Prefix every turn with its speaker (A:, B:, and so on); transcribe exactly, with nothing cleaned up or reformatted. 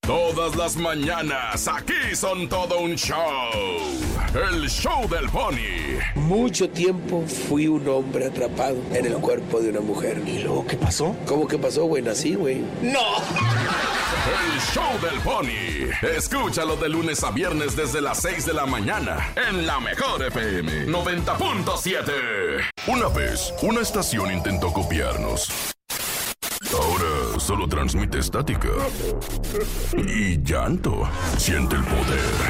A: Todas las mañanas, aquí son todo un show. El show del Pony.
B: Mucho tiempo fui un hombre atrapado en el cuerpo de una mujer.
C: ¿Y luego qué pasó?
B: ¿Cómo que pasó, güey? Nací, güey.
C: ¡No!
A: El show del Pony. Escúchalo de lunes a viernes desde las seis de la mañana en la mejor F M noventa punto siete. Una vez, una estación intentó copiarnos. Ahora solo transmite estática y llanto. Siente el poder.